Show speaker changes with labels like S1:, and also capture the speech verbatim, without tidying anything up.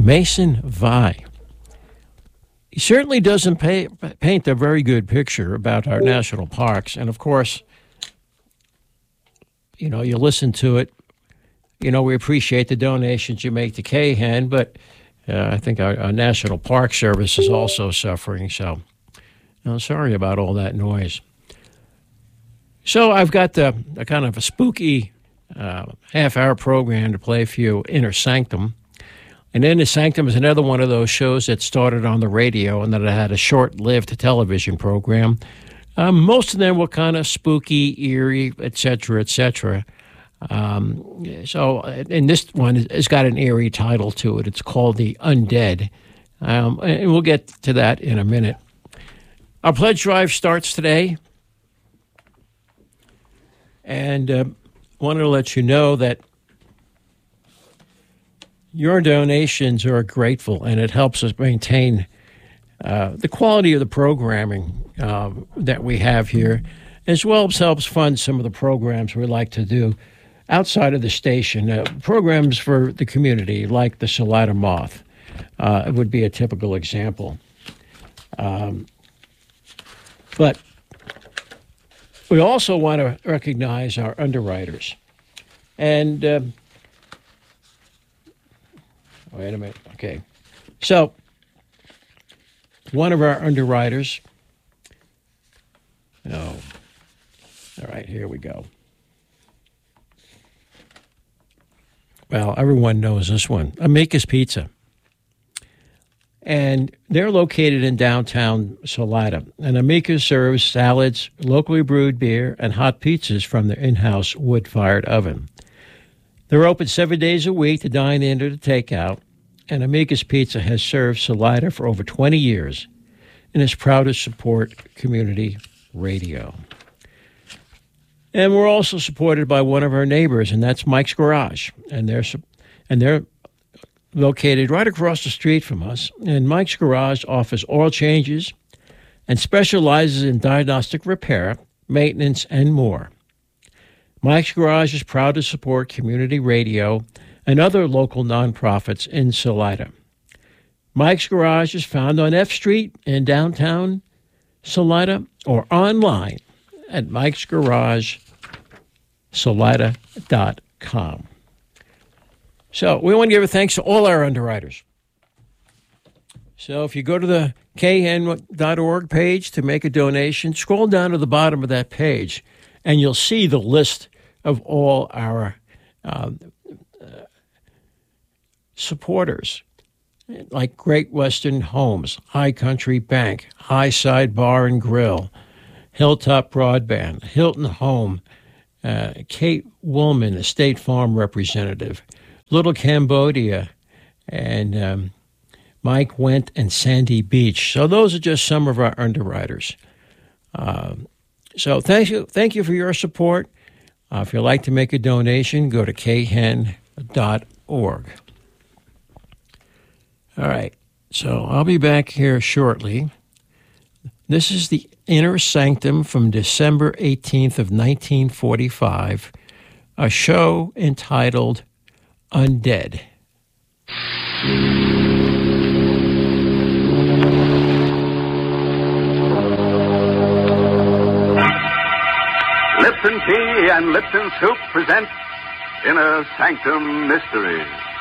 S1: Mason Vai. He certainly doesn't pay, paint a very good picture about our national parks. And, of course, you know, you listen to it. You know, we appreciate the donations you make to K H E N, but uh, I think our, our National Park Service is also suffering. So, you know, sorry about all that noise. So I've got the, a kind of a spooky uh, half-hour program to play for you, Inner Sanctum. And Inner Sanctum is another one of those shows that started on the radio and that had a short-lived television program. Um, most of them were kind of spooky, eerie, et cetera, et cetera. Um, so, and this one has got an eerie title to it. It's called The Undead. Um, and we'll get to that in a minute. Our pledge drive starts today. And uh, wanted to let you know that your donations are grateful, and it helps us maintain uh, the quality of the programming uh, that we have here, as well as helps fund some of the programs we like to do outside of the station, uh, programs for the community, like the Salida Moth. Uh, it would be a typical example. Um, but we also want to recognize our underwriters. And, um, wait a minute, okay. So, one of our underwriters, oh, all right, here we go. Well, everyone knows this one, Amicus Pizza. And they're located in downtown Salida. And Amicus serves salads, locally brewed beer, and hot pizzas from their in-house wood-fired oven. They're open seven days a week to dine in or to take out. And Amicus Pizza has served Salida for over twenty years and is proud to support community radio. And we're also supported by one of our neighbors, and that's Mike's Garage. And they're and they're located right across the street from us. And Mike's Garage offers oil changes and specializes in diagnostic repair, maintenance, and more. Mike's Garage is proud to support community radio and other local nonprofits in Salida. Mike's Garage is found on F Street in downtown Salida or online at mikes garage salida dot com. So we want to give a thanks to all our underwriters. So if you go to the K H E N dot org page to make a donation, scroll down to the bottom of that page, and you'll see the list of all our uh, uh, supporters, like Great Western Homes, High Country Bank, Highside Bar and Grill, Hilltop Broadband, Hilton Home, uh, Kate Woolman, a State Farm representative, Little Cambodia, and um, Mike Wendt and Sandy Beach. So those are just some of our underwriters. Uh, so thank you, thank you for your support. Uh, if you'd like to make a donation, go to K H E N dot org. All right, so I'll be back here shortly. This is the Inner Sanctum from December eighteenth of nineteen forty-five, a show entitled Undead.
S2: Lipton Tea and Lipton Soup present Inner Sanctum Mysteries.